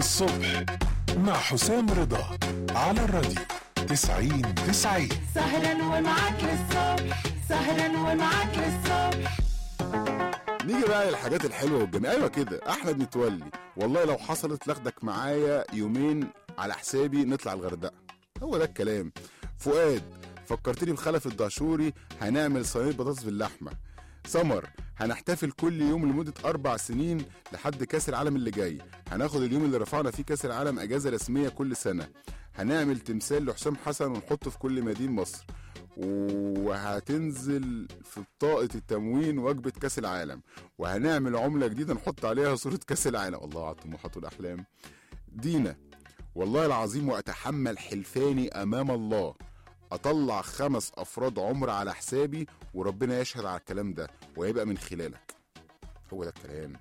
الصبح مع حسام رضا على الراديو 90 سهرا ومعاك للصبح، سهرا ومعاك للصبح. نيجي بقى للحاجات الحلوه والجميله. ايوه كده، احمد متولي، والله لو حصلت لاخدك معايا يومين على حسابي نطلع الغردقه. هو ده الكلام. فؤاد، فكرتني بخلف الدهشوري، هنعمل صينيه بطاطس باللحمه. سمر، هنحتفل كل يوم لمده 4 سنين لحد كاس العالم اللي جاي. هناخد اليوم اللي رفعنا فيه كاس العالم اجازه رسميه كل سنه. هنعمل تمثال لحسام حسن ونحطه في كل مدينه مصر. وهتنزل في بطاقة التموين وجبة كاس العالم. وهنعمل عملة جديدة نحط عليها صورة كاس العالم. الله على الطموحات والأحلام. دينا، والله العظيم وأتحمل حلفاني أمام الله أطلع 5 أفراد عمر على حسابي وربنا يشهد على الكلام ده ويبقى من خلالك. هو ده الكلام.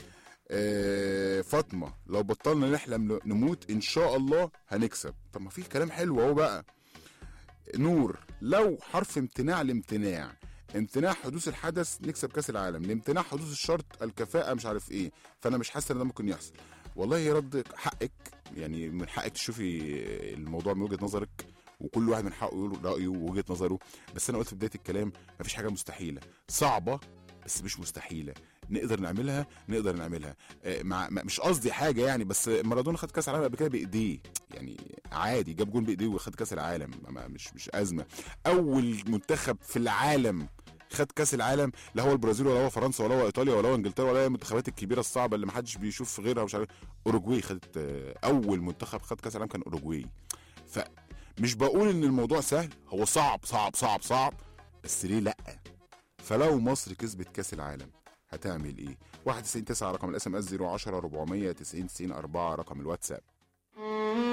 فاطمة، لو بطلنا نحلم نموت إن شاء الله هنكسب. طب ما فيه كلام حلو اهو بقى. نور، لو حرف امتناع الامتناع، امتناع حدوث الحدث نكسب كاس العالم، لامتناع حدوث الشرط الكفاءة مش عارف ايه، فانا مش حاسس ان ده ممكن يحصل. والله يا رد حقك، يعني من حقك تشوفي الموضوع من وجهة نظرك، وكل واحد من حقه يقول رأيه ووجهة نظره. بس انا قلت في بداية الكلام مفيش حاجة مستحيلة، صعبة بس مش مستحيلة. نقدر نعملها، نقدر نعملها. مش قصدي حاجة يعني، بس مارادونا خد كاس العالم قبل كده بايديه، يعني عادي جاب جون بايديه وخد كاس العالم، مش ازمه. اول منتخب في العالم خد كاس العالم، لا هو البرازيل ولا هو فرنسا ولا هو ايطاليا ولا هو انجلترا ولا هي المنتخبات الكبيره الصعبه اللي محدش بيشوف غيرها ومش عارف. اوروجواي خدت، اول منتخب خد كاس العالم كان اوروجواي. فمش بقول ان الموضوع سهل، هو صعب صعب صعب صعب، بس ليه لا. فلو مصر كسبت كاس العالم هتعمل ايه؟ 91 9 رقم الاس ام اس، 010 490 90 4 رقم الواتساب.